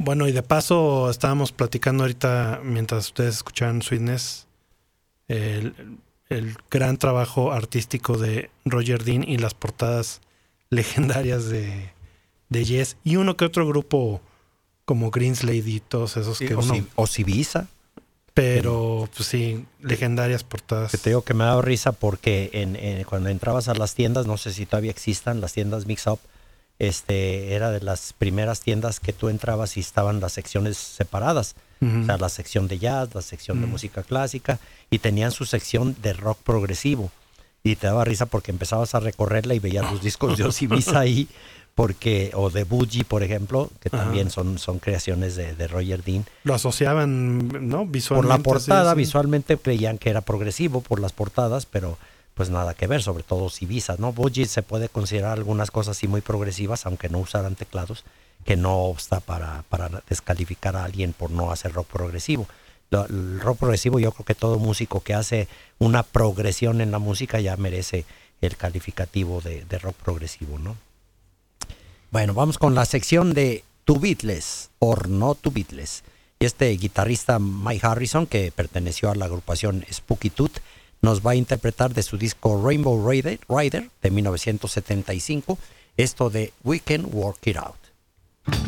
Bueno, y de paso estábamos platicando ahorita mientras ustedes escuchaban Sweetness, el gran trabajo artístico de Roger Dean y las portadas legendarias de Yes y uno que otro grupo como Greenslade y todos esos Sí, que o Civisa. pero pues sí, legendarias portadas. Que te digo que me ha dado risa porque cuando entrabas a las tiendas, no sé si todavía existan, las tiendas Mix Up, era de las primeras tiendas que tú entrabas y estaban las secciones separadas. Uh-huh. O sea, la sección de jazz, la sección de música clásica, y tenían su sección de rock progresivo. Y te daba risa porque empezabas a recorrerla y veías los discos de Ozzy Visa ahí, o de Boogie, por ejemplo, que también son creaciones de Roger Dean. Lo asociaban, ¿no? Visualmente. Por la portada, así. visualmente creían que era progresivo por las portadas, pero pues nada que ver, sobre todo Civisa, ¿no? Boogie se puede considerar algunas cosas así muy progresivas, aunque no usaran teclados, que no obsta para descalificar a alguien por no hacer rock progresivo. El rock progresivo, yo creo que todo músico que hace una progresión en la música ya merece el calificativo de rock progresivo, ¿no? Bueno, vamos con la sección de To Beatles or No To Beatles. Y guitarrista Mike Harrison, que perteneció a la agrupación Spooky Tooth, nos va a interpretar de su disco Rainbow Rider de 1975, esto de We Can Work It Out.